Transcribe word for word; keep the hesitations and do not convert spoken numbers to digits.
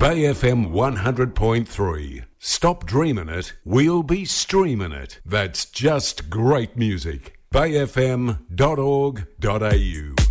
Bay F M one hundred point three. Stop dreaming it, we'll be streaming it. That's just great music. bay f m dot org dot a u